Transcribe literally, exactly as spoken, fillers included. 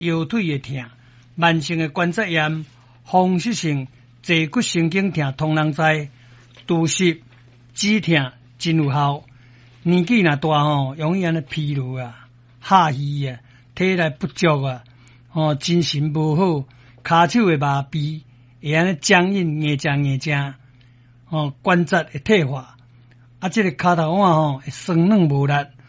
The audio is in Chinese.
腰腿会痛，慢性的关节炎，风湿性坐骨神经痛，通人知。拄湿、止痛真有效。年纪若大吼，容易安尼疲劳啊、下虚啊、体力不足啊，哦，精神无好，骹手会麻痹，会安尼僵硬、硬正硬正，哦，关节会退化，啊，这个骹头腕吼会酸软无力，